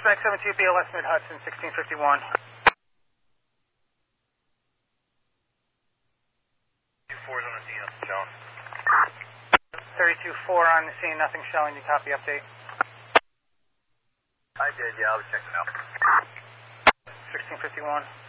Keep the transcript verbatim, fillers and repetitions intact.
Frank seven two B L S Mid Hudson, sixteen fifty-one. four is on the scene, nothing showing. thirty-two four on the scene, nothing showing. You copy update? I did, yeah, I was checking out. sixteen fifty-one.